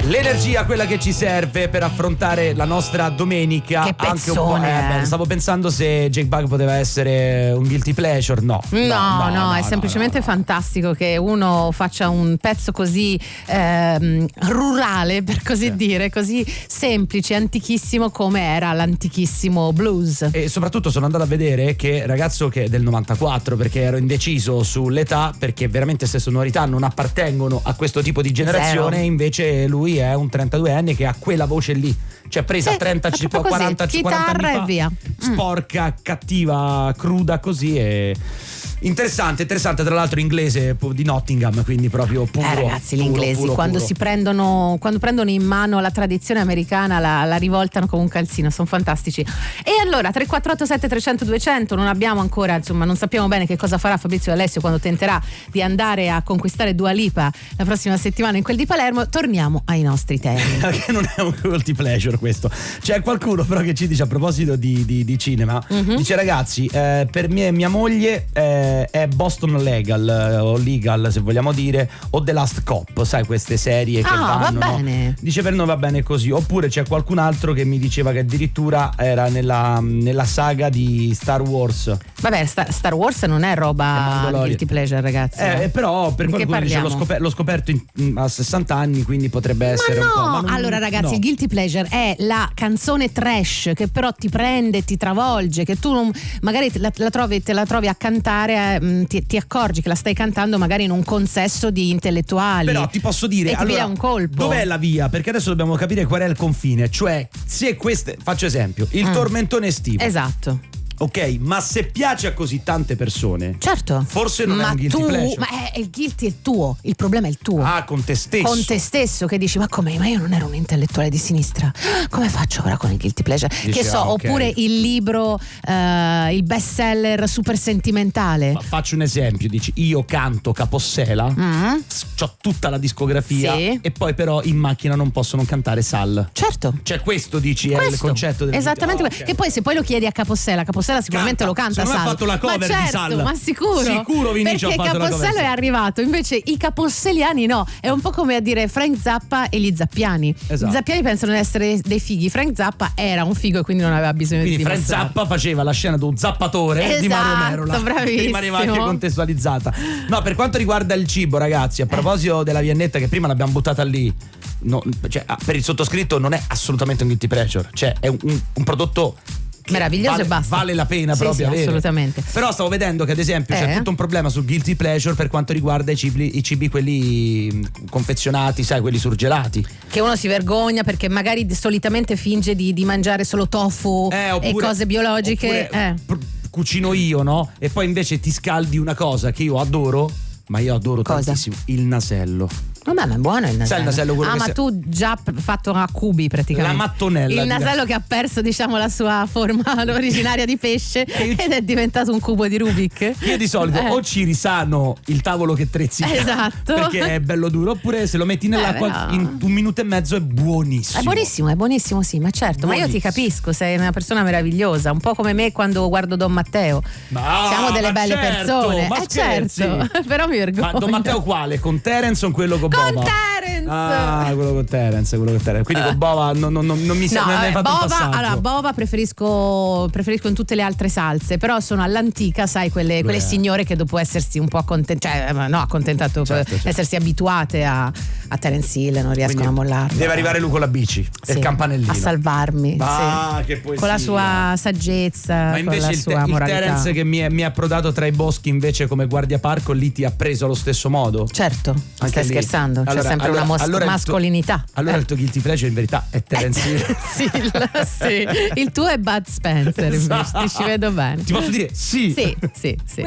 L'energia, quella che ci serve per affrontare la nostra domenica. Che pezzone, anche un po'. Beh, stavo pensando se Jake Bugg poteva essere un guilty pleasure. No, è semplicemente fantastico che uno faccia un pezzo così rurale, per così dire, così semplice, antichissimo come era l'antichissimo blues. E soprattutto sono andato a vedere che ragazzo che è del 94, perché ero indeciso sull'età, perché veramente queste sonorità non appartengono a questo tipo di generazione. Zero. Invece lui è un 32enne che ha quella voce lì, cioè presa 30, 40 chitarra anni fa, e via. sporca, cattiva, cruda così. E interessante, tra l'altro inglese di Nottingham, quindi proprio puro. Ragazzi, gli inglesi quando prendono in mano la tradizione americana la rivoltano come un calzino, sono fantastici. E allora 3487 300 200, non abbiamo ancora, insomma, non sappiamo bene che cosa farà Fabrizio D'Alessio quando tenterà di andare a conquistare Dua Lipa la prossima settimana in quel di Palermo. Torniamo ai nostri temi. Che non è un guilty pleasure questo. C'è qualcuno però che ci dice, a proposito di cinema, dice: ragazzi, per mia moglie è Boston Legal, o Legal se vogliamo dire, o The Last Cop, sai, queste serie che vanno, va bene. No? Dice per noi va bene così. Oppure c'è qualcun altro che mi diceva che addirittura era nella saga di Star Wars. Vabbè, Star Wars non è roba guilty pleasure, ragazzi. Però per qualcuno dice l'ho scoperto a 60 anni, quindi potrebbe essere un po'. Allora ragazzi, il guilty pleasure è la canzone trash che però ti prende, ti travolge, che tu magari te la trovi a cantare, ti accorgi che la stai cantando magari in un consesso di intellettuali. Però ti posso dire, e ti via un colpo. Dov'è la via? Perché adesso dobbiamo capire qual è il confine. Cioè, se faccio esempio, il tormentone estivo. Esatto. Ok, ma se piace a così tante persone, certo, forse non è un guilty pleasure. Ma il guilty è il tuo, il problema è il tuo. Con te stesso. Con te stesso, che dici: ma come? Ma io non ero un intellettuale di sinistra. Come faccio ora con il guilty pleasure? Dici, okay. Oppure il libro, il bestseller super sentimentale. Faccio un esempio, dici: io canto Capossela, c'ho tutta la discografia, sì, e poi però in macchina non posso non cantare Sal. Certo. Cioè questo dici è il concetto del esattamente. Okay. Che poi se poi lo chiedi a Capossela sicuramente lo canta Sal. Ha fatto la cover di Sal. Ma sicuro Vinicio ha fatto la cover. Perché Capossello è arrivato, invece i caposseliani no. È un po' come a dire Frank Zappa e gli zappiani. Esatto. Gli zappiani pensano di essere dei fighi. Frank Zappa era un figo e quindi non aveva bisogno di dimostrare. Frank Zappa faceva la scena d'un zappatore di Mario Merola, bravissimo, che rimaneva anche contestualizzata. No, per quanto riguarda il cibo, ragazzi, a proposito della viennetta che prima l'abbiamo buttata lì, cioè, per il sottoscritto non è assolutamente un guilty pleasure, cioè è un prodotto meraviglioso, e basta, vale la pena proprio avere. Assolutamente. Però stavo vedendo che ad esempio c'è tutto un problema sul guilty pleasure per quanto riguarda i cibi quelli confezionati, sai, quelli surgelati, che uno si vergogna perché magari solitamente finge di mangiare solo tofu e cose biologiche. Cucino io, no? E poi invece ti scaldi una cosa che io adoro, ma io adoro tantissimo, il nasello. Vabbè, ma è buono il nasello. Sai il nasello quello ma tu già fatto a cubi praticamente. La mattonella. Il nasello che ha perso, diciamo, la sua forma originaria di pesce ed è diventato un cubo di Rubik. Io di solito o ci risano il tavolo che trezzica, esatto, perché è bello duro, oppure se lo metti nell'acqua in 1 minuto e mezzo è buonissimo. È buonissimo, sì, ma certo. Buonissimo. Ma io ti capisco, sei una persona meravigliosa, un po' come me quando guardo Don Matteo. Siamo delle belle persone. Certo, però mi vergogno. Ma Don Matteo quale? Con Terence o quello con Bova? Quello con Terence. Quindi con Bova non mi sembra mai fatto un passaggio. Allora, Bova preferisco in tutte le altre salse, però sono all'antica, sai, quelle signore che dopo essersi un po' accontentato, certo. Essersi abituate a Terence Hill, non riescono a mollarlo. Deve arrivere lui con la bici e il campanellino a salvarmi, che poesia. Con la sua saggezza, ma invece con la sua moralità. Il Terence che mi è approdato tra i boschi invece come guardiaparco, lì ti ha preso allo stesso modo? Certo, stai scherzando, c'è sempre una mascolinità. Il tuo guilty pleasure in verità è Terence Hill. Sì. Il tuo è Bud Spencer, esatto. Ci vedo bene. Ti posso dire sì. Sì.